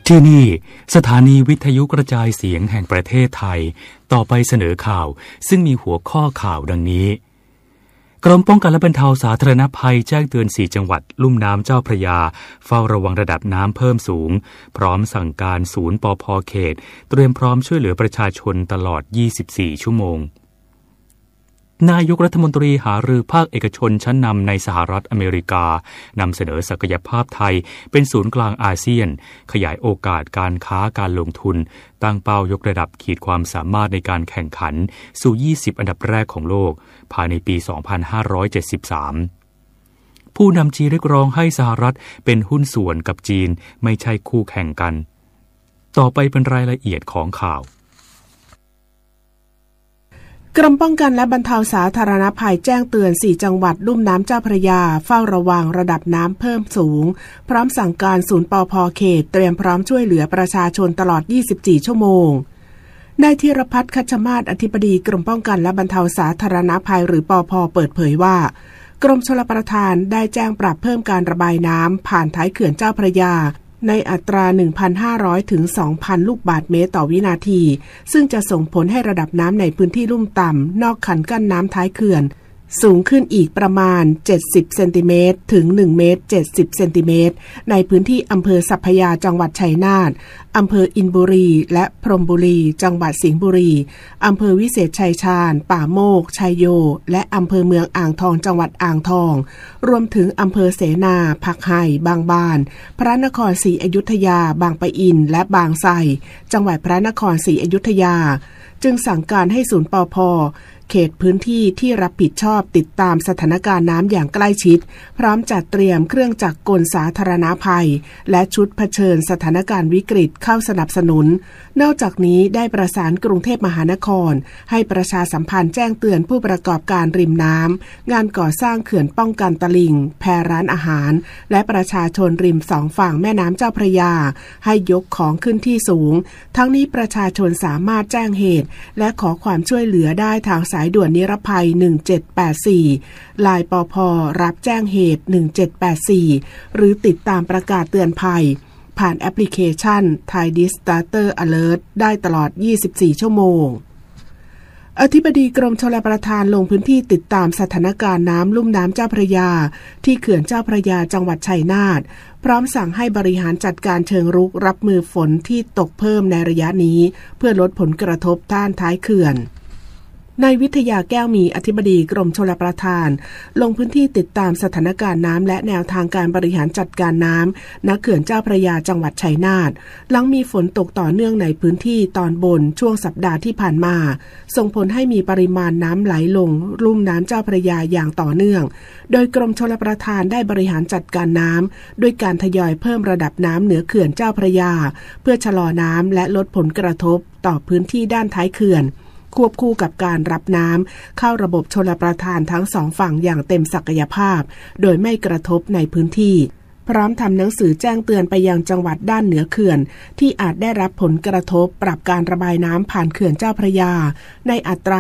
ที่นี่สถานีวิทยุกระจายเสียงแห่งประเทศไทยต่อไปเสนอข่าวซึ่งมีหัวข้อข่าวดังนี้กรมป้องกันและบรรเทาสาธารณภัยแจ้งเตือน4จังหวัดลุ่มน้ำเจ้าพระยาเฝ้าระวังระดับน้ำเพิ่มสูงพร้อมสั่งการศูนย์ปภ.เขตเตรียมพร้อมช่วยเหลือประชาชนตลอด24ชั่วโมงนายกรัฐมนตรีหารือภาคเอกชนชั้นนำในสหรัฐอเมริกานำเสนอศักยภาพไทยเป็นศูนย์กลางอาเซียนขยายโอกาสการค้าการลงทุนตั้งเป้ายกระดับขีดความสามารถในการแข่งขันสู่20อันดับแรกของโลกภายในปี2573ผู้นำจีนเรียกร้องให้สหรัฐเป็นหุ้นส่วนกับจีนไม่ใช่คู่แข่งกันต่อไปเป็นรายละเอียดของข่าวกรมป้องกันและบรรเทาสาธารณภัยแจ้งเตือน4จังหวัดลุ่มน้ำเจ้าพระยาเฝ้าระวังระดับน้ำเพิ่มสูงพร้อมสั่งการศูนย์ปภ.เขตเตรียมพร้อมช่วยเหลือประชาชนตลอด24ชั่วโมงนายธีรพัฒน์คัชมาศอธิบดีกรมป้องกันและบรรเทาสาธารณภัยหรือปภ.เปิดเผยว่ากรมชลประทานได้แจ้งปรับเพิ่มการระบายน้ำผ่านท้ายเขื่อนเจ้าพระยาในอัตรา 1,500 ถึง 2,000 ลูกบาศก์เมตรต่อวินาทีซึ่งจะส่งผลให้ระดับน้ำในพื้นที่ลุ่มต่ำนอกคันกั้นน้ำท้ายเขื่อนสูงขึ้นอีกประมาณ70เซนติเมตรถึง1เมตร70เซนติเมตรในพื้นที่อำเภอสัพพยาจังหวัดชัยนาทอำเภออินบุรีและพรหมบุรีจังหวัดสิงห์บุรีอำเภอวิเศษชัยชาญป่าโมกชัยโยและอำเภอเมืองอ่างทองจังหวัดอ่างทองรวมถึงอำเภอเสนาผักไห่บางบานพระนครศรีอยุธยาบางปะอินและบางไทรจังหวัดพระนครศรีอยุธยาจึงสั่งการให้ศูนย์ปภ.เขตพื้นที่ที่รับผิดชอบติดตามสถานการณ์น้ำอย่างใกล้ชิดพร้อมจัดเตรียมเครื่องจักรกลสาธารณภัยและชุดเผชิญสถานการณ์วิกฤตเข้าสนับสนุนนอกจากนี้ได้ประสานกรุงเทพมหานครให้ประชาสัมพันธ์แจ้งเตือนผู้ประกอบการริมน้ำงานก่อสร้างเขื่อนป้องกันตลิ่งแพร้านอาหารและประชาชนริมสองฝั่งแม่น้ำเจ้าพระยาให้ยกของขึ้นที่สูงทั้งนี้ประชาชนสามารถแจ้งเหตุและขอความช่วยเหลือได้ทางสายด่วนนิรภัย1784 LINE ปภ.รับแจ้งเหตุ1784หรือติดตามประกาศเตือนภัยผ่านแอปพลิเคชัน Thai Disaster Alert ได้ตลอด24ชั่วโมงอธิบดีกรมชลประทานลงพื้นที่ติดตามสถานการณ์น้ำลุ่มน้ำเจ้าพระยาที่เขื่อนเจ้าพระยาจังหวัดชัยนาทพร้อมสั่งให้บริหารจัดการเชิงรุกรับมือฝนที่ตกเพิ่มในระยะนี้เพื่อลดผลกระทบด้านท้ายเขื่อนนายวิทยาแก้วมีอธิบดีกรมชลประทานลงพื้นที่ติดตามสถานการณ์น้ำและแนวทางการบริหารจัดการน้ำณเขื่อนเจ้าพระยาจังหวัดชัยนาทหลังมีฝนตกต่อเนื่องในพื้นที่ตอนบนช่วงสัปดาห์ที่ผ่านมาส่งผลให้มีปริมาณน้ำไหลลงลุ่มน้ำเจ้าพระยาอย่างต่อเนื่องโดยกรมชลประทานได้บริหารจัดการน้ำด้วยการทยอยเพิ่มระดับน้ำเหนือเขื่อนเจ้าพระยาเพื่อชะลอน้ำและลดผลกระทบต่อพื้นที่ด้านท้ายเขื่อนควบคู่กับการรับน้ำเข้าระบบชลประทานทั้งสองฝั่งอย่างเต็มศักยภาพโดยไม่กระทบในพื้นที่พร้อมทำหนังสือแจ้งเตือนไปยังจังหวัดด้านเหนือเขื่อนที่อาจได้รับผลกระทบปรับการระบายน้ำผ่านเขื่อนเจ้าพระยาในอัตรา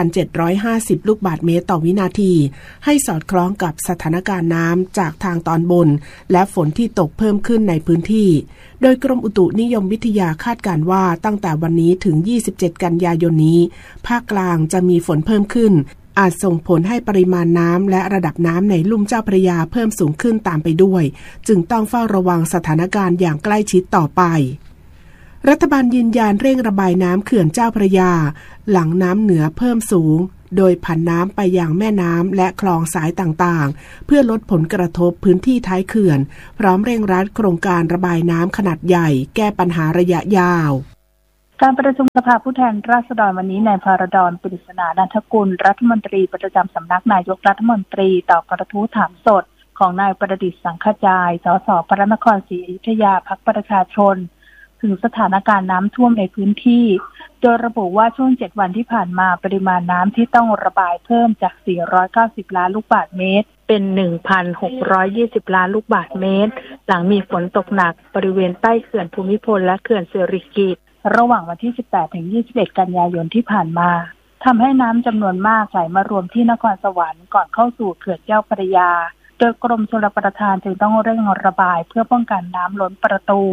1,750 ลูกบาศก์เมตรต่อวินาทีให้สอดคล้องกับสถานการณ์น้ำจากทางตอนบนและฝนที่ตกเพิ่มขึ้นในพื้นที่โดยกรมอุตุนิยมวิทยาคาดการณ์ว่าตั้งแต่วันนี้ถึง27กันยายนนี้ภาคกลางจะมีฝนเพิ่มขึ้นอาจส่งผลให้ปริมาณน้ำและระดับน้ำในลุ่มเจ้าพระยาเพิ่มสูงขึ้นตามไปด้วยจึงต้องเฝ้าระวังสถานการณ์อย่างใกล้ชิดต่อไปรัฐบาลยืนยันเร่งระบายน้ำเขื่อนเจ้าพระยาหลังน้ำเหนือเพิ่มสูงโดยผันน้ำไปยังแม่น้ำและคลองสายต่างๆเพื่อลดผลกระทบพื้นที่ท้ายเขื่อนพร้อมเร่งรัดโครงการระบายน้ำขนาดใหญ่แก้ปัญหาระยะยาวการประชุมสภาผู้แทนราษฎรวันนี้นายพาราดอน ปริศนานันทกุลรัฐมนตรีประจำสำนักนายกรัฐมนตรีตอบกระทู้ถามสดของนายประดิษฐ์สังขจายสสพระนครศรีอยุธยาพรรคประชาชนถึงสถานการณ์น้ำท่วมในพื้นที่โดยระบุว่าช่วง7วันที่ผ่านมาปริมาณน้ำที่ต้องระบายเพิ่มจาก490ล้านลูกบาศก์เมตรเป็น 1,620 ล้านลูกบาศก์เมตรหลังมีฝนตกหนักบริเวณใต้เขื่อนภูมิพลและเขื่อนสิริกิติ์ระหว่างวันที่ 18-21 กันยายนที่ผ่านมาทำให้น้ำจำนวนมากไหลมารวมที่นครสวรรค์ก่อนเข้าสู่เขื่อนเจ้าพระยาโดยกรมชลประทานจึงต้องเร่งระบายเพื่อป้องกันน้ำล้นประตู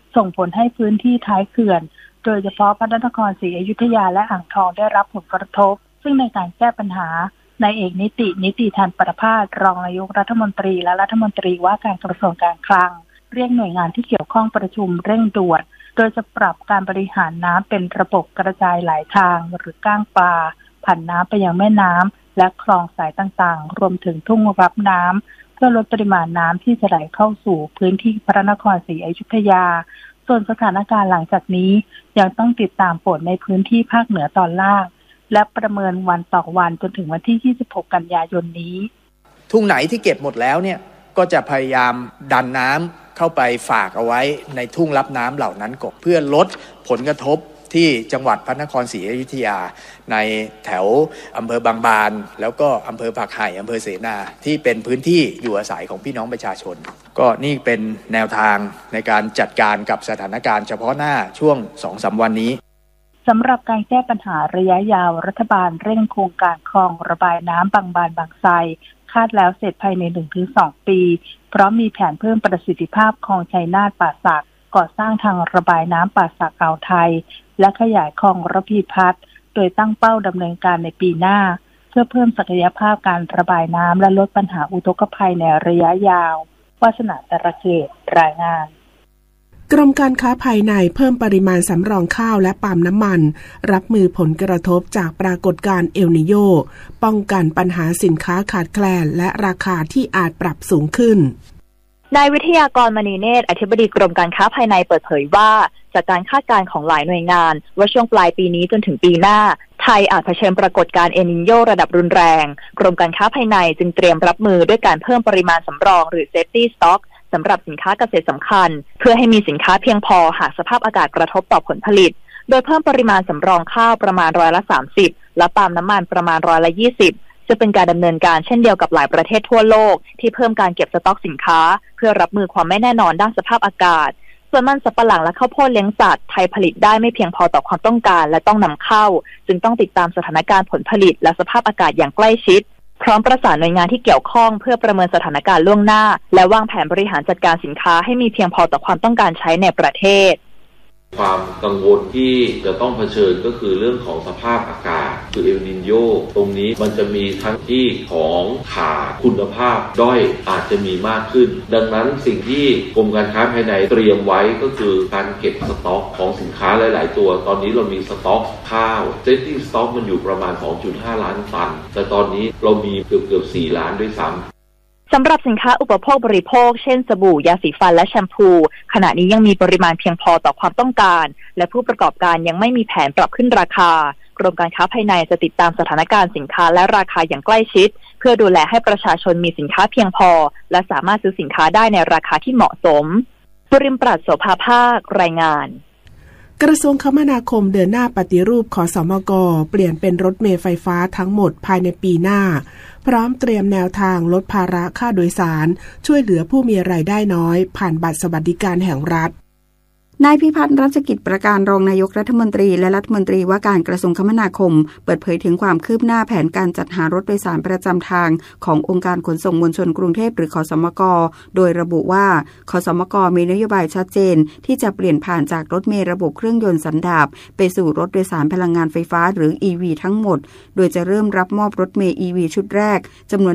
ส่งผลให้พื้นที่ท้ายเขื่อนโดยเฉพาะพระนครศรีอยุธยาและอ่างทองได้รับผลกระทบซึ่งในการแก้ปัญหานายเอกนิติธันประภาสรองนายกรัฐมนตรีและรัฐมนตรีว่าการกระทรวงการคลังเรียกหน่วยงานที่เกี่ยวข้องประชุมเร่งด่วนโดยจะปรับการบริหารน้ำเป็นระบบกระจายหลายทางหรือก้างปลาผ่านน้ำไปยังแม่น้ำและคลองสายต่างๆรวมถึงทุ่งรับน้ำเพื่อลดปริมาณน้ำที่จะไหลเข้าสู่พื้นที่พระนครศรีอยุธยาส่วนสถานการณ์หลังจากนี้ยังต้องติดตามฝนในพื้นที่ภาคเหนือตอนล่างและประเมินวันต่อวันจนถึงวันที่26กันยายนนี้ทุ่งไหนที่เก็บหมดแล้วเนี่ยก็จะพยายามดันน้ำเข้าไปฝากเอาไว้ในทุ่งรับน้ำเหล่านั้นก่อนเพื่อลดผลกระทบที่จังหวัดพระนครศรีอยุธยาในแถวอำเภอบางบานแล้วก็อำเภอผักไห่อำเภอเสนาที่เป็นพื้นที่อยู่อาศัยของพี่น้องประชาชนก็นี่เป็นแนวทางในการจัดการกับสถานการณ์เฉพาะหน้าช่วง 2-3 วันนี้สำหรับการแก้ปัญหาระยะยาวรัฐบาลเร่งโครงการคลองระบายน้ำบางบานบางไทรคาดแล้วเสร็จภายใน 1-2 ปีเพราะมีแผนเพิ่มประสิทธิภาพคลองชัยนาทป่าสักก่อสร้างทางระบายน้ำป่าสักอ่าวไทยและขยายคลองระพีพัฒน์โดยตั้งเป้าดำเนินการในปีหน้าเพื่อเพิ่มศักยภาพการระบายน้ำและลดปัญหาอุทกภัยในระยะยาววาสนาตระเกตรายงานกรมการค้าภายในเพิ่มปริมาณสำรองข้าวและปาล์มน้ำมันรับมือผลกระทบจากปรากฏการณ์เอลนิโญป้องกันปัญหาสินค้าขาดแคลนและราคาที่อาจปรับสูงขึ้นนายวิทยากรมณีเนตรอธิบดีกรมการค้าภายในเปิดเผยว่าจากการคาดการณ์ของหลายหน่วยงานว่าช่วงปลายปีนี้จนถึงปีหน้าไทยอาจเผชิญปรากฏการณ์เอลนิโญระดับรุนแรงกรมการค้าภายในจึงเตรียมรับมือด้วยการเพิ่มปริมาณสำรองหรือ Safety Stock สำหรับสินค้าเกษตรสำคัญเพื่อให้มีสินค้าเพียงพอหากสภาพอากาศกระทบต่อผลผลิตโดยเพิ่มปริมาณสำรองข้าวประมาณ30%และปาล์มน้ำมันประมาณ20%จะเป็นการดำเนินการเช่นเดียวกับหลายประเทศทั่วโลกที่เพิ่มการเก็บสต็อกสินค้าเพื่อรับมือความไม่แน่นอนด้านสภาพอากาศส่วนมันสำปะหลังและข้าวโพดเลี้ยงสัตว์ไทยผลิตได้ไม่เพียงพอต่อความต้องการและต้องนำเข้าจึงต้องติดตามสถานการณ์ผลผลิตและสภาพอากาศอย่างใกล้ชิดพร้อมประสานหน่วยงานที่เกี่ยวข้องเพื่อประเมินสถานการณ์ล่วงหน้าและวางแผนบริหารจัดการสินค้าให้มีเพียงพอต่อความต้องการใช้ในประเทศความกังวลที่จะต้องเผชิญก็คือเรื่องของสภาพอากาศคือเอลนิโญตรงนี้มันจะมีทั้งที่ของขาดคุณภาพด้อยอาจจะมีมากขึ้นดังนั้นสิ่งที่กรมการค้าภายในเตรียมไว้ก็คือการเก็บสต็อกของสินค้าหลายๆตัวตอนนี้เรามีสต็อกข้าวเซฟตี้สต็อกมันอยู่ประมาณ 2.5 ล้านตันแต่ตอนนี้เรามีเกือบ 4 ล้านด้วยซ้ำสำหรับสินค้าอุปโภคบริโภคเช่นสบู่ยาสีฟันและแชมพูขณะนี้ยังมีปริมาณเพียงพอต่อความต้องการและผู้ประกอบการยังไม่มีแผนปรับขึ้นราคากรมการค้าภายในจะติดตามสถานการณ์สินค้าและราคาอย่างใกล้ชิดเพื่อดูแลให้ประชาชนมีสินค้าเพียงพอและสามารถซื้อสินค้าได้ในราคาที่เหมาะสมปริมปราศโสภาภาครายงานกระทรวงคมนาคมเดินหน้าปฏิรูปขสมก.เปลี่ยนเป็นรถเมล์ไฟฟ้าทั้งหมดภายในปีหน้าพร้อมเตรียมแนวทางลดภาระค่าโดยสารช่วยเหลือผู้มีรายได้น้อยผ่านบัตรสวัสดิการแห่งรัฐนายพิพัฒน์รัชกิจประการรองนายกรัฐมนตรีและรัฐมนตรีว่าการกระทรวงคมนาคมเปิดเผยถึงความคืบหน้าแผนการจัดหารถโดยสารประจำทางขององค์การขนส่งมวลชนกรุงเทพหรือขสมก.โดยระบุว่าขสมก.มีนโยบายชัดเจนที่จะเปลี่ยนผ่านจากรถเมล์ระบบเครื่องยนต์สันดาปไปสู่รถโดยสารพลังงานไฟฟ้าหรือ EV ทั้งหมดโดยจะเริ่มรับมอบรถเมล์ EV ชุดแรกจำนวน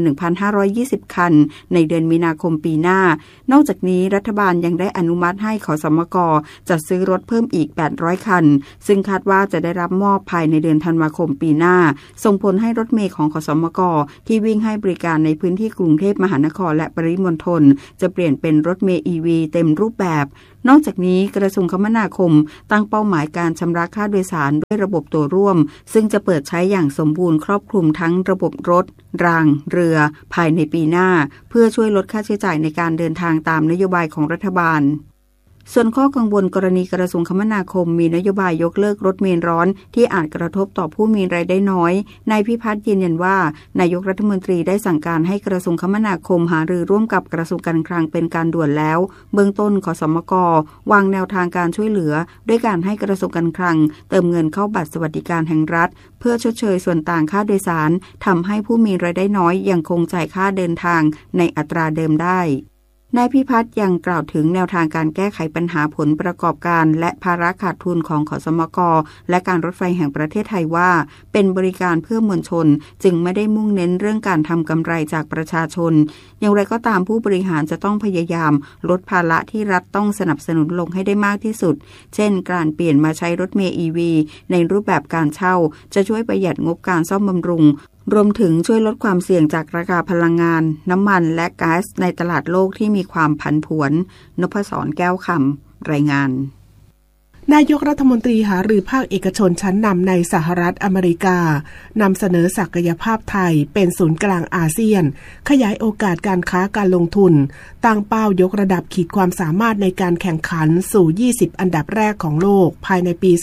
1,520 คันในเดือนมีนาคมปีหน้านอกจากนี้รัฐบาลยังได้อนุมัติให้ขสมก.จัดซื้อรถเพิ่มอีก800คันซึ่งคาดว่าจะได้รับมอบภายในเดือนธันวาคมปีหน้าส่งผลให้รถเมล์ของขสมก.ที่วิ่งให้บริการในพื้นที่กรุงเทพมหานครและปริมณฑลจะเปลี่ยนเป็นรถเมล์ EV เต็มรูปแบบนอกจากนี้กระทรวงคมนาคมตั้งเป้าหมายการชำระค่าโดยสารด้วยระบบตัวร่วมซึ่งจะเปิดใช้อย่างสมบูรณ์ครอบคลุมทั้งระบบรถรางเรือภายในปีหน้าเพื่อช่วยลดค่าใช้จ่ายในการเดินทางตามนโยบายของรัฐบาลส่วนข้อกังวลกรณีกระทรวงคมนาคมมีนโยบายยกเลิกรถเมล์ร้อนที่อาจกระทบต่อผู้มีรายได้น้อยนายพิพัฒน์ยืนยันว่านายกรัฐมนตรีได้สั่งการให้กระทรวงคมนาคมหารือร่วมกับกระทรวงการคลังเป็นการด่วนแล้วเบื้องต้นขสมก.วางแนวทางการช่วยเหลือด้วยการให้กระทรวงการคลังเติมเงินเข้าบัตรสวัสดิการแห่งรัฐเพื่อชดเชยส่วนต่างค่าโดยสารทำให้ผู้มีรายได้น้อยยังคงจ่ายค่าเดินทางในอัตราเดิมได้นายพิพัฒน์ยังกล่าวถึงแนวทางการแก้ไขปัญหาผลประกอบการและภาระขาดทุนของขสมก.และการรถไฟแห่งประเทศไทยว่าเป็นบริการเพื่อมวลชนจึงไม่ได้มุ่งเน้นเรื่องการทำกำไรจากประชาชนอย่างไรก็ตามผู้บริหารจะต้องพยายามลดภาระที่รัฐต้องสนับสนุนลงให้ได้มากที่สุดเช่นการเปลี่ยนมาใช้รถเมล์ EV ในรูปแบบการเช่าจะช่วยประหยัดงบการซ่อมบำรุงรวมถึงช่วยลดความเสี่ยงจากราคาพลังงานน้ำมันและก๊าซในตลาดโลกที่มีความผันผวนนพศรแก้วคำรายงานนายกรัฐมนตรีหารือภาคเอกชนชั้นนำในสหรัฐอเมริกานำเสนอศักยภาพไทยเป็นศูนย์กลางอาเซียนขยายโอกาสการค้าการลงทุนตั้งเป้ายกระดับขีดความสามารถในการแข่งขันสู่20อันดับแรกของโลกภายในปี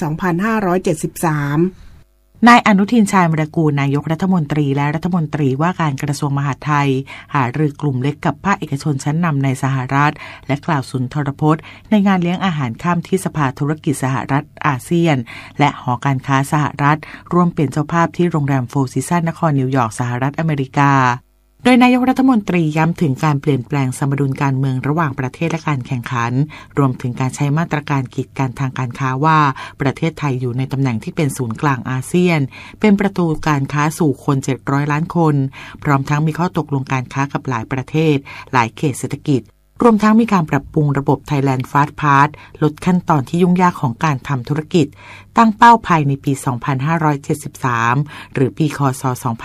2573 นายอนุทินชาญวิรากูลนายกรัฐมนตรีและรัฐมนตรีว่าการกระทรวงมหาดไทยหารือกลุ่มเล็กกับภาคเอกชนชั้นนำในสหรัฐและกล่าวสุนทรพจน์ในงานเลี้ยงอาหารค่ำที่สภาธุรกิจสหรัฐอาเซียนและหอการค้าสหรัฐร่วมเป็นเจ้าภาพที่โรงแรมโฟร์ซีซันนครนิวยอร์กสหรัฐอเมริกาโดยนายกรัฐมนตรีย้ำถึงการเปลี่ยนแปลงสมดุลการเมืองระหว่างประเทศและการแข่งขันรวมถึงการใช้มาตรการกีดกันทางการค้าว่าประเทศไทยอยู่ในตำแหน่งที่เป็นศูนย์กลางอาเซียนเป็นประตูการค้าสู่คน700ล้านคนพร้อมทั้งมีข้อตกลงการค้ากับหลายประเทศหลายเขตเศรษฐกิจรวมทั้งมีการปรับปรุงระบบ Thailand Fast Pass ลดขั้นตอนที่ยุ่งยากของการทำธุรกิจตั้งเป้าภายในปี 2573 หรือปีคศ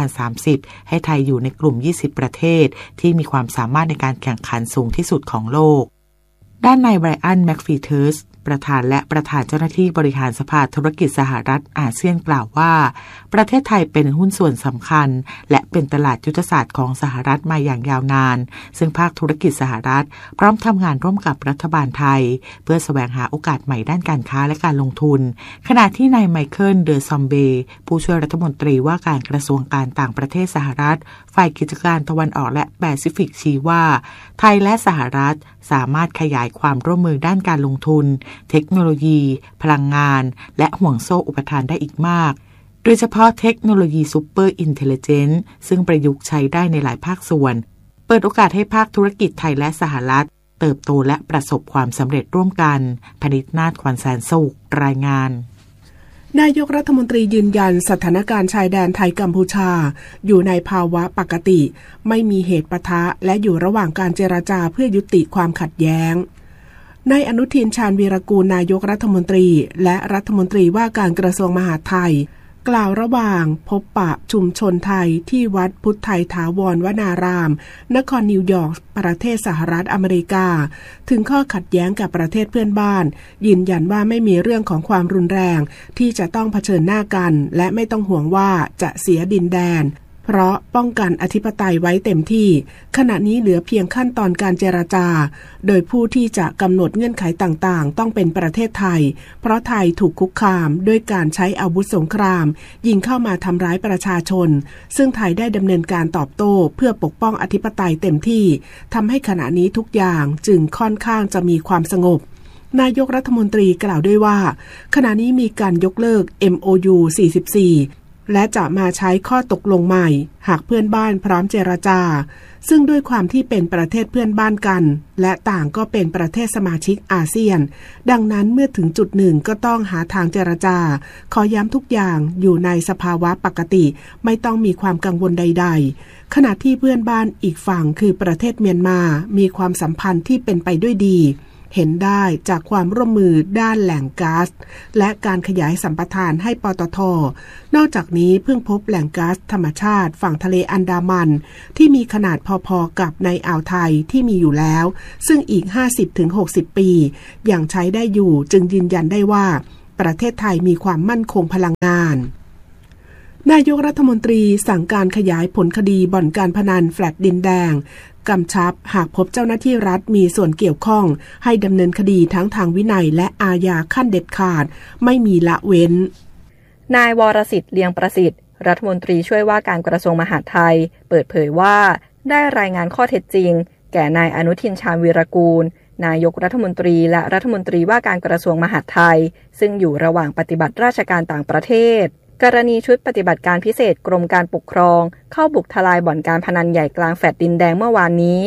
2030 ให้ไทยอยู่ในกลุ่ม 20 ประเทศที่มีความสามารถในการแข่งขันสูงที่สุดของโลกด้านนายไบรอัน แม็กฟีเทิร์สประธานและประธานเจ้าหน้าที่บริหารสภาธุรกิจสหรัฐอาเซียนกล่าวว่าประเทศไทยเป็นหุ้นส่วนสำคัญและเป็นตลาดยุทธศาสตร์ของสหรัฐมาอย่างยาวนานซึ่งภาคธุรกิจสหรัฐพร้อมทำงานร่วมกับรัฐบาลไทยเพื่อแสวงหาโอกาสใหม่ด้านการค้าและการลงทุนขณะที่นายไมเคิล เดอซอมเบย์ผู้ช่วยรัฐมนตรีว่าการกระทรวงการต่างประเทศสหรัฐฝ่ายกิจการตะวันออกและแปซิฟิกชี้ว่าไทยและสหรัฐสามารถขยายความร่วมมือด้านการลงทุนเทคโนโลยีพลังงานและห่วงโซ่อุปทานได้อีกมากโดยเฉพาะเทคโนโลยีซูเปอร์อินเทลเจนซ์ซึ่งประยุกต์ใช้ได้ในหลายภาคส่วนเปิดโอกาสให้ภาคธุรกิจไทยและสหรัฐเติบโตและประสบความสำเร็จร่วมกันพนิษฐ์นาฏ ขวัญแสนสุขรายงานนายกรัฐมนตรียืนยันสถานการณ์ชายแดนไทยกัมพูชาอยู่ในภาวะปกติไม่มีเหตุปะทะและอยู่ระหว่างการเจรจาเพื่อยุติความขัดแย้งนายอนุทินชาญวีรกูลนายกรัฐมนตรีและรัฐมนตรีว่าการกระทรวงมหาดไทยกล่าวระหว่างพบปะชุมชนไทยที่วัดพุทธไทยถาวรวนารามนครนิวยอร์กประเทศสหรัฐอเมริกาถึงข้อขัดแย้งกับประเทศเพื่อนบ้านยืนยันว่าไม่มีเรื่องของความรุนแรงที่จะต้องเผชิญหน้ากันและไม่ต้องห่วงว่าจะเสียดินแดนเพราะป้องกันอธิปไตยไว้เต็มที่ขณะนี้เหลือเพียงขั้นตอนการเจรจาโดยผู้ที่จะกำหนดเงื่อนไขต่างๆต้องเป็นประเทศไทยเพราะไทยถูกคุกคามด้วยการใช้อาวุธสงครามยิงเข้ามาทำร้ายประชาชนซึ่งไทยได้ดำเนินการตอบโต้เพื่อปกป้องอธิปไตยเต็มที่ทำให้ขณะนี้ทุกอย่างจึงค่อนข้างจะมีความสงบนายกรัฐมนตรีกล่าวด้วยว่าขณะนี้มีการยกเลิก MOU 44และจะมาใช้ข้อตกลงใหม่หากเพื่อนบ้านพร้อมเจรจาซึ่งด้วยความที่เป็นประเทศเพื่อนบ้านกันและต่างก็เป็นประเทศสมาชิกอาเซียนดังนั้นเมื่อถึงจุดหนึ่งก็ต้องหาทางเจรจาขอย้ำทุกอย่างอยู่ในสภาวะปกติไม่ต้องมีความกังวลใดๆขณะที่เพื่อนบ้านอีกฝั่งคือประเทศเมียนมามีความสัมพันธ์ที่เป็นไปด้วยดีเห็นได้จากความร่วมมือด้านแหล่งก๊าซและการขยายสัมปทานให้ปตท.นอกจากนี้เพิ่งพบแหล่งก๊าซธรรมชาติฝั่งทะเลอันดามันที่มีขนาดพอๆกับในอ่าวไทยที่มีอยู่แล้วซึ่งอีก 50-60 ปียังใช้ได้อยู่จึงยืนยันได้ว่าประเทศไทยมีความมั่นคงพลังงานนายกรัฐมนตรีสั่งการขยายผลคดีบ่อนการพนันแฟลตดินแดงกำชับหากพบเจ้าหน้าที่รัฐมีส่วนเกี่ยวข้องให้ดำเนินคดีทั้งทางวินัยและอาญาขั้นเด็ดขาดไม่มีละเว้นนายวรสิทธิ์เลียงประสิทธิ์รัฐมนตรีช่วยว่าการกระทรวงมหาดไทยเปิดเผยว่าได้รายงานข้อเท็จจริงแก่นายอนุทินชาญวีรกูลนายกรัฐมนตรีและรัฐมนตรีว่าการกระทรวงมหาดไทยซึ่งอยู่ระหว่างปฏิบัติราชการต่างประเทศกรณีชุดปฏิบัติการพิเศษกรมการปกครองเข้าบุกทลายบ่อนการพนันใหญ่กลางแฟลตดินแดงเมื่อวานนี้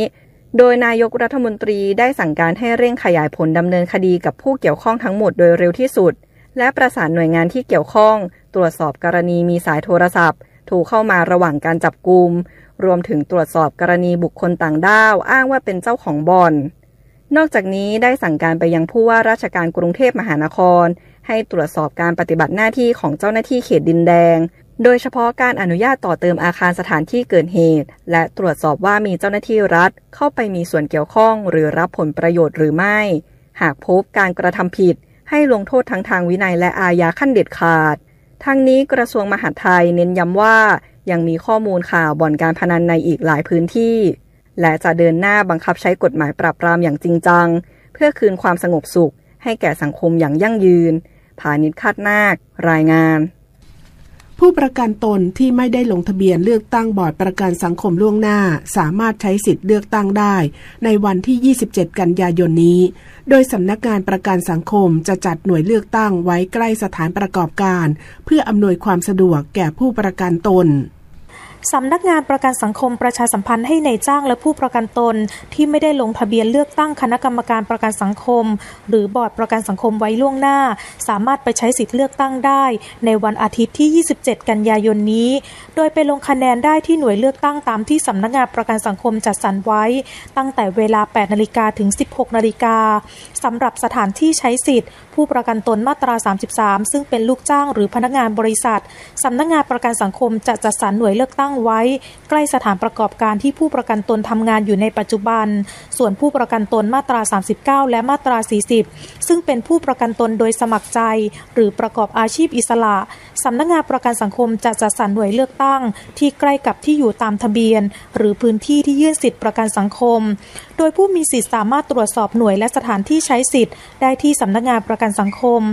โดยนายกรัฐมนตรีได้สั่งการให้เร่งขยายผลดำเนินคดีกับผู้เกี่ยวข้องทั้งหมดโดยเร็วที่สุดและประสานหน่วยงานที่เกี่ยวข้องตรวจสอบกรณีมีสายโทรศัพท์โทรเข้ามาระหว่างการจับกุมรวมถึงตรวจสอบกรณีบุคคลต่างด้าวอ้างว่าเป็นเจ้าของบ่อนนอกจากนี้ได้สั่งการไปยังผู้ว่าราชการกรุงเทพมหานครให้ตรวจสอบการปฏิบัติหน้าที่ของเจ้าหน้าที่เขตดินแดงโดยเฉพาะการอนุญาตต่อเติมอาคารสถานที่เกิดเหตุและตรวจสอบว่ามีเจ้าหน้าที่รัฐเข้าไปมีส่วนเกี่ยวข้องหรือรับผลประโยชน์หรือไม่หากพบการกระทำผิดให้ลงโทษทั้งทางวินัยและอาญาขั้นเด็ดขาดทั้งนี้กระทรวงมหาดไทยเน้นย้ำว่ายังมีข้อมูลข่าวบ่อนการพนันในอีกหลายพื้นที่และจะเดินหน้าบังคับใช้กฎหมายปราบปรามอย่างจริงจังเพื่อคืนความสงบสุขให้แก่สังคมอย่างยั่งยืนผานิช คาดนาครายงานผู้ประกันตนที่ไม่ได้ลงทะเบียนเลือกตั้งบอร์ดประกันสังคมล่วงหน้าสามารถใช้สิทธิ์เลือกตั้งได้ในวันที่27กันยายนนี้โดยสำนักงานประกันสังคมจะจัดหน่วยเลือกตั้งไว้ใกล้สถานประกอบการเพื่ออำนวยความสะดวกแก่ผู้ประกันตนสำนักงานประกันสังคมประชาสัมพันธ์ให้นายจ้างและผู้ประกันตนที่ไม่ได้ลงทะเบียนเลือกตั้งคณะกรรมการประกันสังคมหรือบอร์ดประกันสังคมไว้ล่วงหน้าสามารถไปใช้สิทธิเลือกตั้งได้ในวันอาทิตย์ที่27กันยายนนี้โดยไปลงคะแนนได้ที่หน่วยเลือกตั้งตามที่สำนักงานประกันสังคมจัดสรรไว้ตั้งแต่เวลา 8 นาฬิกาถึง 16 นาฬิกาสำหรับสถานที่ใช้สิทธิ์ผู้ประกันตนมาตรา33ซึ่งเป็นลูกจ้างหรือพนักงานบริษัทสำนักงานประกันสังคมจะจัดสรรหน่วยเลือกตั้งไว้ใกล้สถานประกอบการที่ผู้ประกันตนทำงานอยู่ในปัจจุบันส่วนผู้ประกันตนมาตรา39และมาตรา40ซึ่งเป็นผู้ประกันตนโดยสมัครใจหรือประกอบอาชีพอิสระสำนักงานประกันสังคมจะจัดสรรหน่วยเลือกตั้งที่ใกล้กับที่อยู่ตามทะเบียนหรือพื้นที่ที่ยื่นสิทธิประกันสังคมโดยผู้มีสิทธิ์สามารถตรวจสอบหน่วยและสถานที่ใช้สิทธิ์ได้ที่สำนักงานประกันสังคม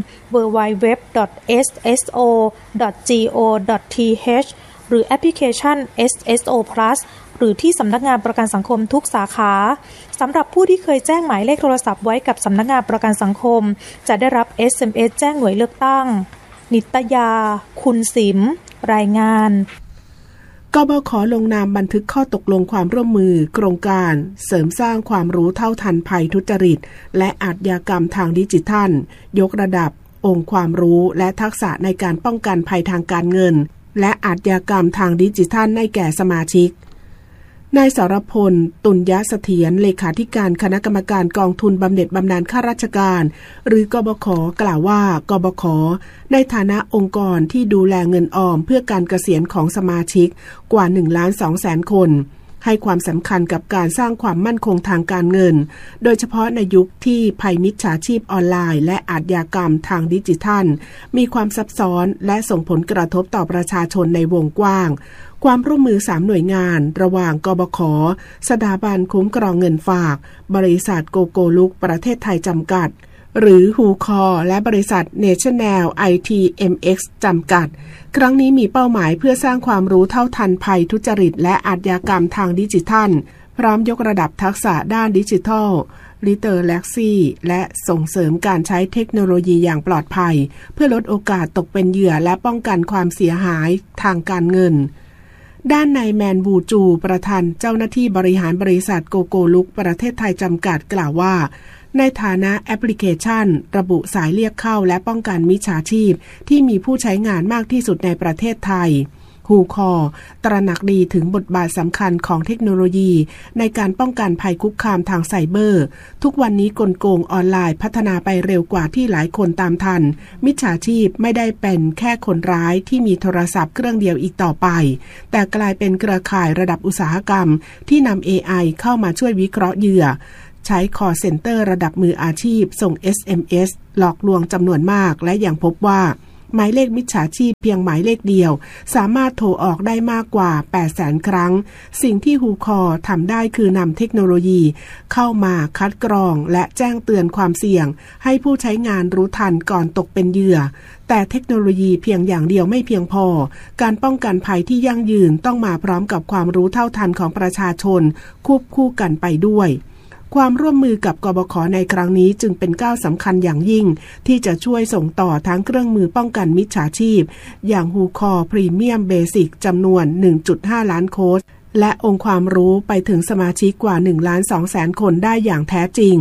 www.sso.go.th หรือแอปพลิเคชัน SSO Plus หรือที่สำนักงานประกันสังคมทุกสาขาสำหรับผู้ที่เคยแจ้งหมายเลขโทรศัพท์ไว้กับสำนักงานประกันสังคมจะได้รับ SMS แจ้งหน่วยเลือกตั้งนิตยาคุณสิมรายงานกบข.ลงนามบันทึกข้อตกลงความร่วมมือโครงการเสริมสร้างความรู้เท่าทันภัยทุจริตและอาชญากรรมทางดิจิทัลยกระดับองค์ความรู้และทักษะในการป้องกันภัยทางการเงินและอาชญากรรมทางดิจิทัลให้แก่สมาชิกนายสรพล ตุลยเสถียรเลขาธิการคณะกรรมการกองทุนบำเหน็จบำนาญข้าราชการหรือกบข.กล่าวว่ากบข.ในฐานะองค์กรที่ดูแลเงินออมเพื่อการเกษียณของสมาชิกกว่า 1,200,000 คนให้ความสำคัญกับการสร้างความมั่นคงทางการเงินโดยเฉพาะในยุคที่ภัยมิจฉาชีพออนไลน์และอาชญากรรมทางดิจิทัลมีความซับซ้อนและส่งผลกระทบต่อประชาชนในวงกว้างความร่วมมือ3หน่วยงานระหว่างกบข.สถาบันคุ้มครองเงินฝากบริษัทโกโกลุกประเทศไทยจำกัดหรือฮูคอและบริษัท National ITMX จำกัดครั้งนี้มีเป้าหมายเพื่อสร้างความรู้เท่าทันภัยทุจริตและอาชญากรรมทางดิจิทัลพร้อมยกระดับทักษะด้านดิจิทัลลิเทอเรซีและส่งเสริมการใช้เทคโนโลยีอย่างปลอดภัยเพื่อลดโอกาสตกเป็นเหยื่อและป้องกันความเสียหายทางการเงินด้านนายแมนบูจูประธานเจ้าหน้าที่บริหารบริษัทโกโกลุกประเทศไทยจำกัดกล่าวว่าในฐานะแอปพลิเคชันระบุสายเรียกเข้าและป้องกันมิจฉาชีพที่มีผู้ใช้งานมากที่สุดในประเทศไทยฮูคอตระหนักดีถึงบทบาทสำคัญของเทคโนโลยีในการป้องกันภัยคุกคามทางไซเบอร์ทุกวันนี้กลโกงออนไลน์พัฒนาไปเร็วกว่าที่หลายคนตามทันมิจฉาชีพไม่ได้เป็นแค่คนร้ายที่มีโทรศัพท์เครื่องเดียวอีกต่อไปแต่กลายเป็นเครือข่ายระดับอุตสาหกรรมที่นำ AI เข้ามาช่วยวิเคราะห์เหยื่อใช้ call center ระดับมืออาชีพส่ง SMS หลอกลวงจำนวนมากและยังพบว่าหมายเลขมิจฉาชีพเพียงหมายเลขเดียวสามารถโทรออกได้มากกว่า 800,000 ครั้งสิ่งที่ฮูคอทำได้คือนำเทคโนโลยีเข้ามาคัดกรองและแจ้งเตือนความเสี่ยงให้ผู้ใช้งานรู้ทันก่อนตกเป็นเหยื่อแต่เทคโนโลยีเพียงอย่างเดียวไม่เพียงพอการป้องกันภัยที่ยั่งยืนต้องมาพร้อมกับความรู้เท่าทันของประชาชนควบคู่กันไปด้วยความร่วมมือกับกบข.ในครั้งนี้จึงเป็นก้าวสำคัญอย่างยิ่งที่จะช่วยส่งต่อทั้งเครื่องมือป้องกันมิจฉาชีพอย่างฮูคอพรีเมียมเบสิกจำนวน 1.5 ล้านโค้ดและองค์ความรู้ไปถึงสมาชิกกว่า 1,200,000 คนได้อย่างแท้จริง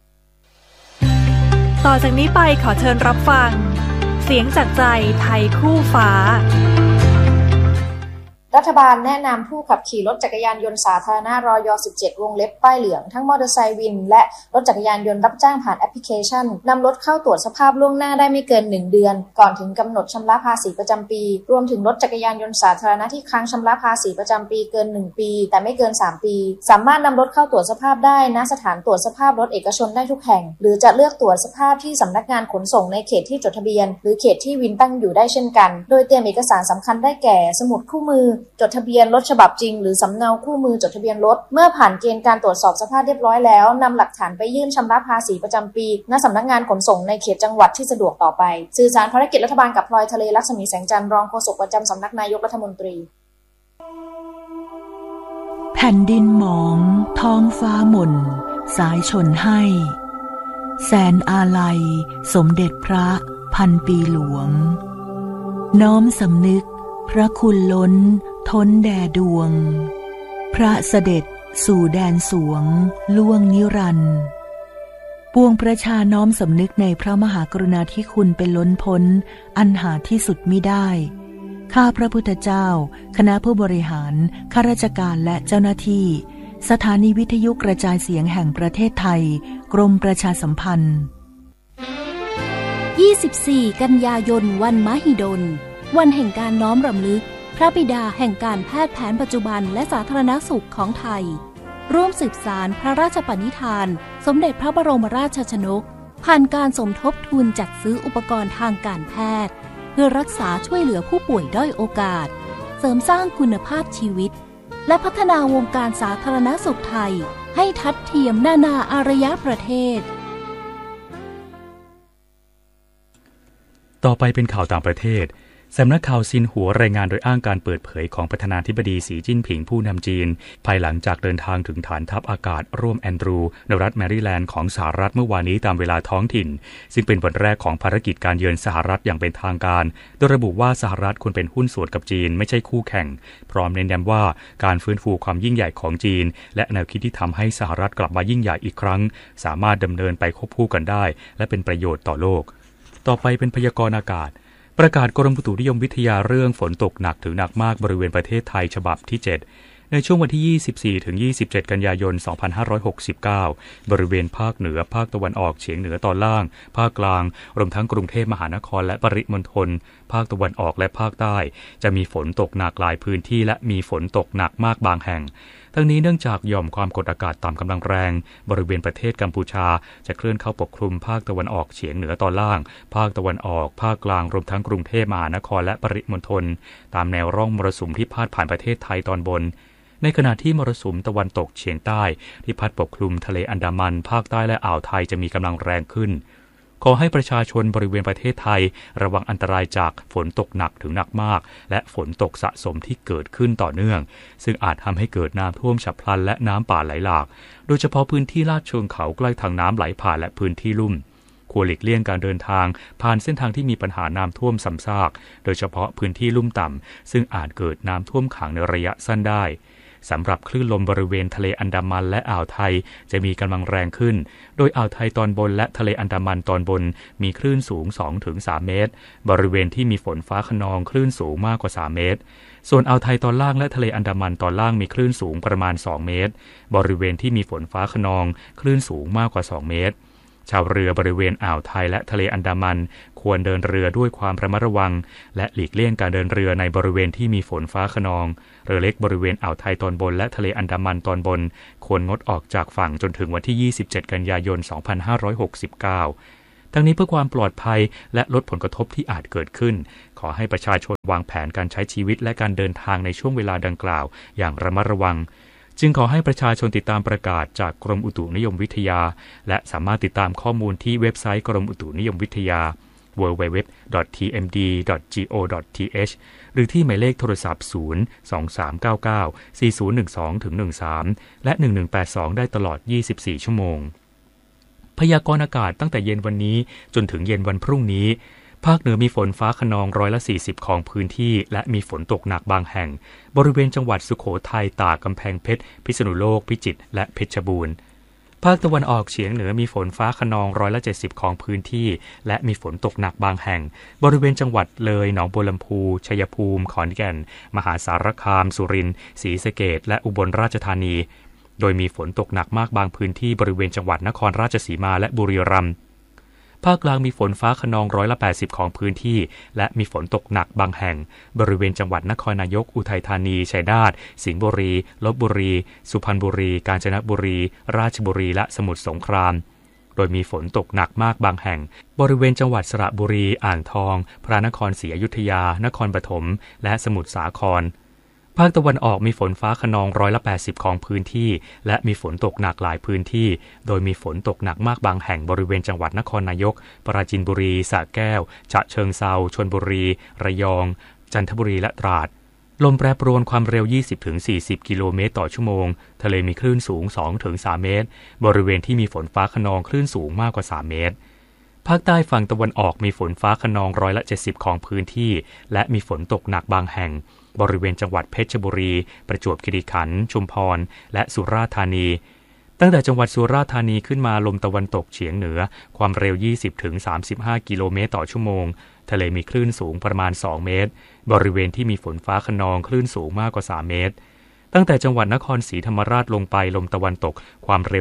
ต่อจากนี้ไปขอเชิญรับฟังเสียงจากใจไทยคู่ฟ้ารัฐบาลแนะนำผู้ขับขี่รถจักรยานยนต์สาธารณะรย17 วงเล็บป้ายเหลืองทั้งมอเตอร์ไซค์วินและรถจักรยานยนต์รับจ้างผ่านแอปพลิเคชันนำรถเข้าตรวจสภาพล่วงหน้าได้ไม่เกิน1เดือนก่อนถึงกำหนดชำระภาษีประจำปีรวมถึงรถจักรยานยนต์สาธารณะที่ค้างชำระภาษีประจำปีเกิน1ปีแต่ไม่เกิน3ปีสามารถนำรถเข้าตรวจสภาพได้ณสถานตรวจสภาพรถเอกชนได้ทุกแห่งหรือจะเลือกตรวจสภาพที่สำนักงานขนส่งในเขตที่จดทะเบียนหรือเขตที่วินตั้งอยู่ได้เช่นกันโดยเตรียมเอกสารสำคัญได้แก่สมุดคู่มือจดทะเบียนรถฉบับจริงหรือสำเนาคู่มือจดทะเบียนรถเมื่อผ่านเกณฑ์การตรวจสอบสภาพเรียบร้อยแล้วนำหลักฐานไปยื่นชำระภาษีประจำปีณสำนักงานขนส่งในเขตจังหวัดที่สะดวกต่อไปสื่อสารภารกิจรัฐบาลกับพลอยทะเลลักษมีแสงจันทร์รองโฆษกประจำสำนักนายกรัฐมนตรีแผ่นดินหมองท้องฟ้าหม่นสายชนให้แสนอาลัยสมเด็จพระพันปีหลวงน้อมสำนึกพระคุณล้นท้นแด่ดวงพระเสด็จสู่แดนสวงล่วงนิรันดร์ปวงประชาน้อมสำนึกในพระมหากรุณาธิคุณเป็นล้นพ้นอันหาที่สุดมิได้ข้าพระพุทธเจ้าคณะผู้บริหารข้าราชการและเจ้าหน้าที่สถานีวิทยุกระจายเสียงแห่งประเทศไทยกรมประชาสัมพันธ์ 24 กันยายนวันมหิดลวันแห่งการน้อมรำลึกพระบิดาแห่งการแพทย์แผนปัจจุบันและสาธารณสุขของไทยร่วมสืบสานพระราชปณิธานสมเด็จพระบรมราชชนกผ่านการสมทบทุนจัดซื้ออุปกรณ์ทางการแพทย์เพื่อรักษาช่วยเหลือผู้ป่วยด้อยโอกาสเสริมสร้างคุณภาพชีวิตและพัฒนาวงการสาธารณสุขไทยให้ทัดเทียมนานาอารยประเทศต่อไปเป็นข่าวต่างประเทศสำนักข่าวซินหัวรายงานโดยอ้างการเปิดเผยของประธานาธิบดีสีจิ้นผิงผู้นำจีนภายหลังจากเดินทางถึงฐานทัพอากาศร่วมแอนดรูในรัฐแมริแลนด์ของสหรัฐเมื่อวานนี้ตามเวลาท้องถิ่นซึ่งเป็นวันแรกของภารกิจการเยือนสหรัฐอย่างเป็นทางการโดยระบุว่าสหรัฐควรเป็นหุ้นส่วนกับจีนไม่ใช่คู่แข่งพร้อมเน้นย้ำว่าการฟื้นฟูความยิ่งใหญ่ของจีนและแนวคิดที่ทำให้สหรัฐกลับมายิ่งใหญ่อีกครั้งสามารถดำเนินไปควบคู่กันได้และเป็นประโยชน์ต่อโลกต่อไปเป็นพยากรณ์อากาศประกาศกรมอุตุนิยมวิทยาเรื่องฝนตกหนักถึงหนักมากบริเวณประเทศไทยฉบับที่ 7ในช่วงวันที่ 24 ถึง 27 กันยายน 2569 บริเวณภาคเหนือภาคตะวันออกเฉียงเหนือตอนล่างภาคกลางรวมทั้งกรุงเทพมหานครและปริมณฑลภาคตะวันออกและภาคใต้จะมีฝนตกหนักหลายพื้นที่และมีฝนตกหนักมากบางแห่งทั้งนี้เนื่องจากหย่อมความกดอากาศต่ำกำลังแรงบริเวณประเทศกัมพูชาจะเคลื่อนเข้าปกคลุมภาคตะวันออกเฉียงเหนือตอนล่างภาคตะวันออกภาคกลางรวมทั้งกรุงเทพมหานครและปริมณฑลตามแนวร่องมรสุมที่พาดผ่านประเทศไทยตอนบนในขณะที่มรสุมตะวันตกเฉียงใต้ที่พัดปกคลุมทะเลอันดามันภาคใต้และอ่าวไทยจะมีกำลังแรงขึ้นขอให้ประชาชนบริเวณประเทศไทยระวังอันตรายจากฝนตกหนักถึงหนักมากและฝนตกสะสมที่เกิดขึ้นต่อเนื่องซึ่งอาจทำให้เกิดน้ำท่วมฉับพลันและน้ำป่าไหลหลากโดยเฉพาะพื้นที่ลาดเชิงเขาใกล้ทางน้ำไหลผ่านและพื้นที่ลุ่มควรหลีกเลี่ยงการเดินทางผ่านเส้นทางที่มีปัญหาน้ำท่วมซ้ำซากโดยเฉพาะพื้นที่ลุ่มต่ำซึ่งอาจเกิดน้ำท่วมขังในระยะสั้นได้สำหรับคลื่นลมบริเวณทะเลอันดามันและอ่าวไทยจะมีกำลังแรงขึ้นโดยอ่าวไทยตอนบนและทะเลอันดามันตอนบนมีคลื่นสูง 2-3 เมตรบริเวณที่มีฝนฟ้าคะนองคลื่นสูงมากกว่า3 เมตรส่วนอ่าวไทยตอนล่างและทะเลอันดามันตอนล่างมีคลื่นสูงประมาณ2 เมตรบริเวณที่มีฝนฟ้าคะนองคลื่นสูงมากกว่า2 เมตรชาวเรือบริเวณอ่าวไทยและทะเลอันดามันควรเดินเรือด้วยความระมัดระวังและหลีกเลี่ยงการเดินเรือในบริเวณที่มีฝนฟ้าคะนองเรือเล็กบริเวณอ่าวไทยตอนบนและทะเลอันดามันตอนบนควรงดออกจากฝั่งจนถึงวันที่ 27 กันยายน 2569 ทั้งนี้เพื่อความปลอดภัยและลดผลกระทบที่อาจเกิดขึ้นขอให้ประชาชนวางแผนการใช้ชีวิตและการเดินทางในช่วงเวลาดังกล่าวอย่างระมัดระวังจึงขอให้ประชาชนติดตามประกาศจากกรมอุตุนิยมวิทยาและสามารถติดตามข้อมูลที่เว็บไซต์กรมอุตุนิยมวิทยา www.tmd.go.th หรือที่หมายเลขโทรศัพท์ 023994012-13 และ 1182 ได้ตลอด 24 ชั่วโมงพยากรณ์อากาศตั้งแต่เย็นวันนี้จนถึงเย็นวันพรุ่งนี้ภาคเหนือมีฝนฟ้าคะนอง140ของพื้นที่และมีฝนตกหนักบางแห่งบริเวณจังหวัดสุโขทัยตากกำแพงเพชรพิษณุโลกพิจิตรและเพชรบูรณ์ภาคตะวันออกเฉียงเหนือมีฝนฟ้าคะนอง170ของพื้นที่และมีฝนตกหนักบางแห่งบริเวณจังหวัดเลยหนองบัวลำพูชัยภูมิขอนแก่นมหาสารคามสุรินทร์ศรีสะเกษและอุบลราชธานีโดยมีฝนตกหนักมากบางพื้นที่บริเวณจังหวัดนครราชสีมาและบุรีรัมย์ภาคกลางมีฝนฟ้าคะนอง180ของพื้นที่และมีฝนตกหนักบางแห่งบริเวณจังหวัดนครนายกอุทัยธานีชัยนาทสิงห์บุรีลพบุรีสุพรรณบุรีกาญจนบุรีราชบุรีและสมุทรสงครามโดยมีฝนตกหนักมากบางแห่งบริเวณจังหวัดสระบุรีอ่างทองพระนครศรีอยุธยานครปฐมและสมุทรสาครภาคตะวันออกมีฝนฟ้าคะนอง180ของพื้นที่และมีฝนตกหนักหลายพื้นที่โดยมีฝนตกหนักมากบางแห่งบริเวณจังหวัดนครนายกปราจีนบุรีสระแก้วฉะเชิงเทราชลบุรีระยองจันทบุรีและตราดลมแปรปรวนความเร็ว 20-40 กิโลเมตรต่อชั่วโมงทะเลมีคลื่นสูง 2-3 เมตรบริเวณที่มีฝนฟ้าคะนองคลื่นสูงมากกว่า3เมตรภาคใต้ฝั่งตะวันออกมีฝนฟ้าคะนอง170ของพื้นที่และมีฝนตกหนักบางแห่งบริเวณจังหวัดเพชรบุรีประจวบคีรีขันธ์ชุมพรและสุราษฎร์ธานีตั้งแต่จังหวัดสุราษฎร์ธานีขึ้นมาลมตะวันตกเฉียงเหนือความเร็ว 20-35 กิโลเมตรต่อชั่วโมงทะเลมีคลื่นสูงประมาณ2เมตรบริเวณที่มีฝนฟ้าคะนองคลื่นสูงมากกว่า3เมตรตั้งแต่จังหวัดนครศรีธรรมราชลงไปลมตะวันตกความเร็ว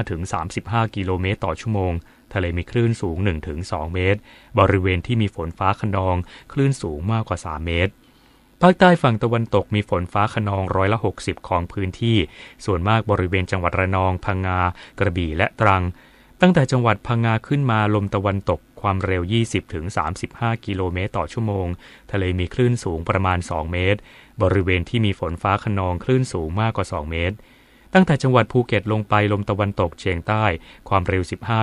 15-35 กิโลเมตรต่อชั่วโมงทะเลมีคลื่นสูง 1-2 เมตรบริเวณที่มีฝนฟ้าคะนองคลื่นสูงมากกว่า3เมตรภาคใต้ฝั่งตะวันตกมีฝนฟ้าคะนอง160ของพื้นที่ส่วนมากบริเวณจังหวัดระนองพังงากระบี่และตรังตั้งแต่จังหวัดพังงาขึ้นมาลมตะวันตกความเร็ว 20-35 กิโลเมตรต่อชั่วโมงทะเลมีคลื่นสูงประมาณ2เมตรบริเวณที่มีฝนฟ้าคะนองคลื่นสูงมากกว่า2เมตรตั้งแต่จังหวัดภูเก็ตลงไปลมตะวันตกเฉียงใต้ความเร็ว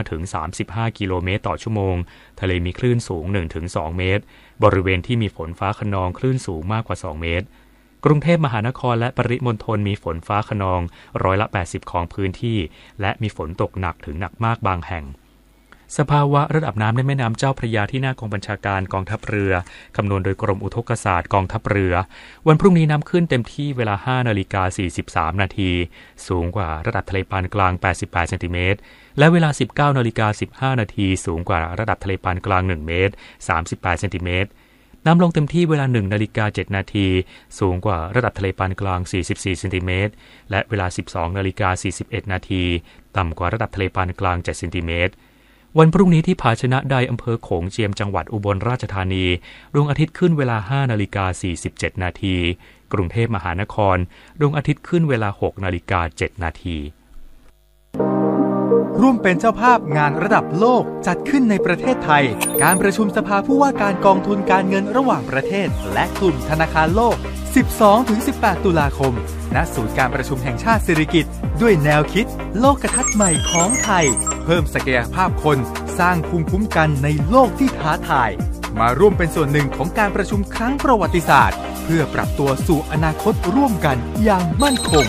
15-35 กิโลเมตรต่อชั่วโมงทะเลมีคลื่นสูง 1-2 เมตรบริเวณที่มีฝนฟ้าคะนองคลื่นสูงมากกว่า2เมตรกรุงเทพมหานครและปริมณฑลมีฝนฟ้าคะนอง80%ของพื้นที่และมีฝนตกหนักถึงหนักมากบางแห่งสภาวะระดับน้ำในแม่น้ำเจ้าพระยาที่หน้ากองบัญชาการกองทัพเรือคำนวณโดยกรมอุทกศาสตร์กองทัพเรือวันพรุ่งนี้น้ำขึ้นเต็มที่เวลา 5:43 นาทีสูงกว่าระดับทะเลปานกลาง88เซนติเมตรและเวลา 19:15 นาทีสูงกว่าระดับทะเลปานกลาง1เมตร38เซนติเมตรน้ำลงเต็มที่เวลา 1:07 นาทีสูงกว่าระดับทะเลปานกลาง44เซนติเมตรและเวลา 12:41 นาทีต่ำกว่าระดับทะเลปานกลาง7เซนติเมตรวันพรุ่งนี้ที่ผาชนะใดอำเภอโขงเจียมจังหวัดอุบลราชธานีดวงอาทิตย์ขึ้นเวลา 5:47 นาทีกรุงเทพมหานครดวงอาทิตย์ขึ้นเวลา 6:07 นาทีร่วมเป็นเจ้าภาพงานระดับโลกจัดขึ้นในประเทศไทยการประชุมสภาผู้ว่าการกองทุนการเงินระหว่างประเทศและกลุ่มธนาคารโลก 12-18 ตุลาคมณศูนย์การประชุมแห่งชาติสิริกิติ์ด้วยแนวคิดโลกทัศน์ใหม่ของไทยเพิ่มศักยภาพคนสร้างภูมิคุ้มกันในโลกที่ท้าทายมาร่วมเป็นส่วนหนึ่งของการประชุมครั้งประวัติศาสตร์เพื่อปรับตัวสู่อนาคตร่วมกันอย่างมั่นคง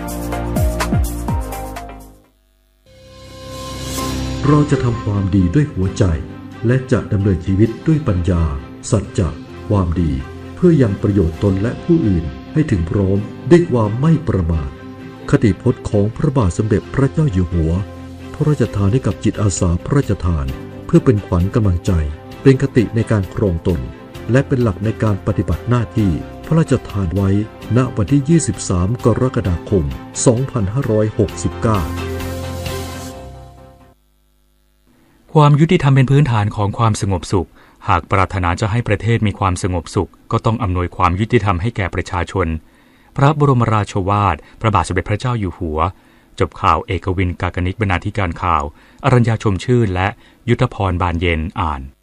เราจะทำความดีด้วยหัวใจและจะดำเนินชีวิตด้วยปัญญาสัจจะความดีเพื่อยังประโยชน์ตนและผู้อื่นให้ถึงพร้อมด้วยความไม่ประมาทคติพจน์ของพระบาทสมเด็จพระเจ้าอยู่หัวพระราชทานให้กับจิตอาสาพระราชทานเพื่อเป็นขวัญกำลังใจเป็นคติในการครองตนและเป็นหลักในการปฏิบัติหน้าที่พระราชทานไว้ณวันที่ 23 กรกฎาคม 2569 ความยุติธรรมเป็นพื้นฐานของความสงบสุขหากปรารถนาจะให้ประเทศมีความสงบสุขก็ต้องอำนวยความยุติธรรมให้แก่ประชาชนพระบรมราโชวาทพระบาทสมเด็จพระเจ้าอยู่หัวจบข่าวเอกวิน กากนิกบรรณาธิการข่าวอรัญญาชมชื่นและยุทธพรบานเย็นอ่าน